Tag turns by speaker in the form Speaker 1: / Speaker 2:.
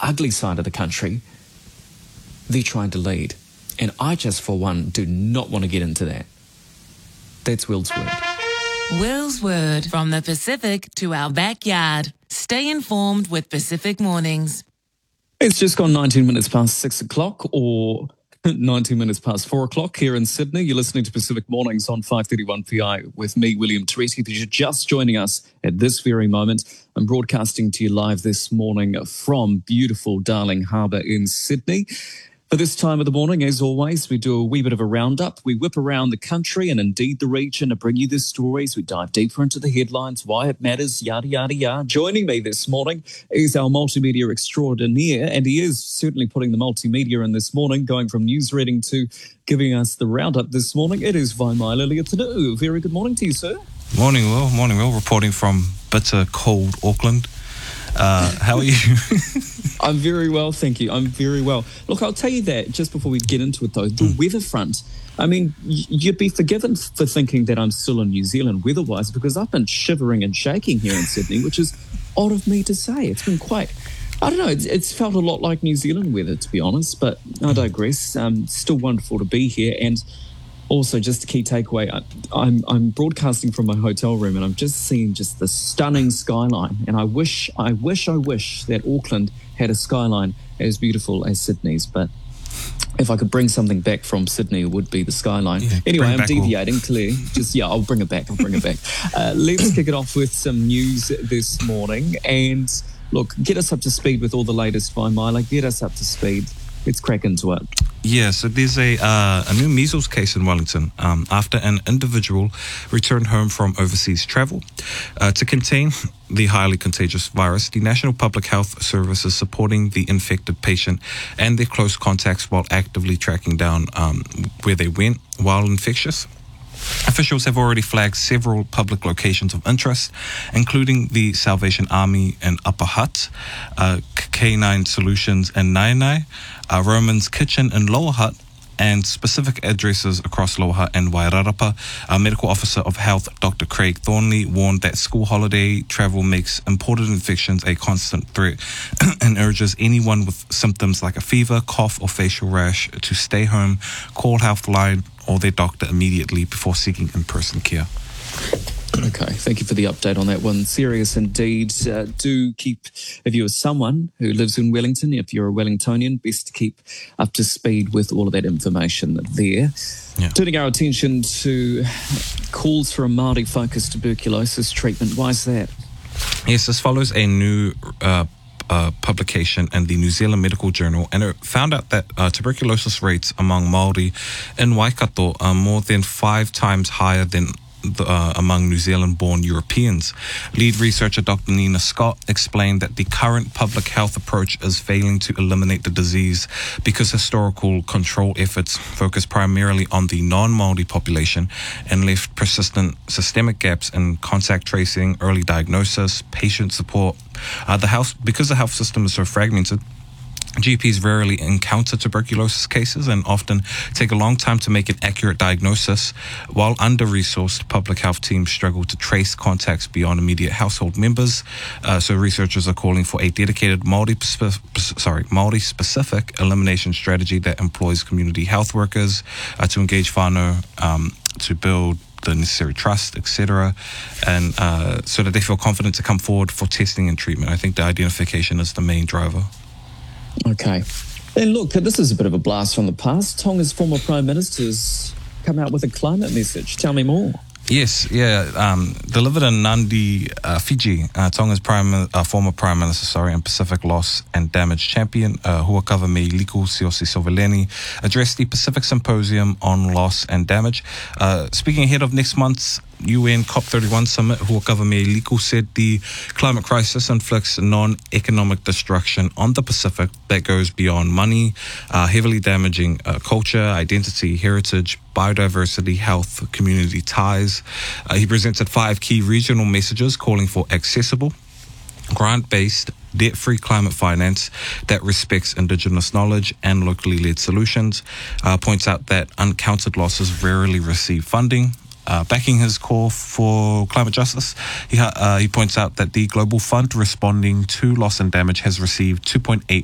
Speaker 1: ugly side of the country, they're trying to lead. And I just, for one, do not want to get into that. That's Will's word.
Speaker 2: Will's word, from the Pacific to our backyard. Stay informed with Pacific Mornings.
Speaker 1: It's just gone 19 minutes past 6 o'clock, or 19 minutes past 4 o'clock here in Sydney. You're listening to Pacific Mornings on 531 PI with me, William Teresi. If you're just joining us at this very moment, I'm broadcasting to you live this morning from beautiful Darling Harbour in Sydney. For this time of the morning, as always, we do a wee bit of a roundup. We whip around the country and indeed the region to bring you the stories. We dive deeper into the headlines, why it matters, yada, yada, yada. Joining me this morning is our multimedia extraordinaire, and he is certainly putting the multimedia in this morning, going from news reading to giving us the roundup this morning. It is Vaimai Leotanu. Very good morning to you, sir.
Speaker 3: Morning, Will. Reporting from bitter, cold Auckland. How are you?
Speaker 1: I'm very well, thank you. I'm very well. Look, I'll tell you that just before we get into it, though, the weather front. I mean, you'd be forgiven for thinking that I'm still in New Zealand weather-wise, because I've been shivering and shaking here in Sydney, which is odd of me to say. It's been quite, I don't know, it's felt a lot like New Zealand weather, to be honest, but I digress. Still wonderful to be here. And also, just a key takeaway, I'm broadcasting from my hotel room, and I'm just seeing just the stunning skyline. And I wish that Auckland had a skyline as beautiful as Sydney's. But if I could bring something back from Sydney, it would be the skyline. Yeah, anyway, I'm deviating, Claire. I'll bring it back. Let's kick it off with some news this morning. And look, get us up to speed with all the latest by Mila. Get us up to speed. Let's crack into it.
Speaker 3: Yeah, so there's a new measles case in Wellington after an individual returned home from overseas travel. To contain the highly contagious virus, the National Public Health Service is supporting the infected patient and their close contacts while actively tracking down where they went while infectious. Officials have already flagged several public locations of interest, including the Salvation Army in Upper Hutt, K9 Solutions in Nainai, Roman's Kitchen in Lower Hutt, and specific addresses across Lower Hutt and Wairarapa. Medical Officer of Health Dr. Craig Thornley warned that school holiday travel makes imported infections a constant threat and urges anyone with symptoms like a fever, cough or facial rash to stay home, call Healthline or their doctor immediately before seeking in-person care.
Speaker 1: Okay, thank you for the update on that one. Serious indeed. Do keep, if you're someone who lives in Wellington, if you're a Wellingtonian, best to keep up to speed with all of that information there. Yeah. Turning our attention to calls for a Māori-focused tuberculosis treatment. Why is that?
Speaker 3: Yes, this follows a new publication in the New Zealand Medical Journal, and it found out that tuberculosis rates among Māori in Waikato are more than 5 times higher than among New Zealand-born Europeans. Lead researcher Dr. Nina Scott explained that the current public health approach is failing to eliminate the disease because historical control efforts focus primarily on the non-Māori population and left persistent systemic gaps in contact tracing, early diagnosis, patient support. Because the health system is so fragmented, GPs rarely encounter tuberculosis cases and often take a long time to make an accurate diagnosis, while under-resourced public health teams struggle to trace contacts beyond immediate household members. So researchers are calling for a dedicated Māori-specific elimination strategy that employs community health workers to engage whānau, to build the necessary trust, etc., and so that they feel confident to come forward for testing and treatment. I think the identification is the main driver.
Speaker 1: Okay. And look, this is a bit of a blast from the past. Tonga's former Prime Minister's come out with a climate message. Tell me more.
Speaker 3: Yes, delivered in Nandi, Fiji. Tonga's former Prime Minister, and Pacific Loss and Damage Champion, Huakava me Liku Siosi Soveleni, addressed the Pacific Symposium on Loss and Damage. Speaking ahead of next month's UN COP31 summit, Huakava me Liku said the climate crisis inflicts non-economic destruction on the Pacific that goes beyond money, heavily damaging culture, identity, heritage, biodiversity, health, community ties. He presented 5 key regional messages calling for accessible, grant-based, debt-free climate finance that respects Indigenous knowledge and locally led solutions. Points out that uncounted losses rarely receive funding. Backing his call for climate justice, he points out that the Global Fund responding to loss and damage has received $2.8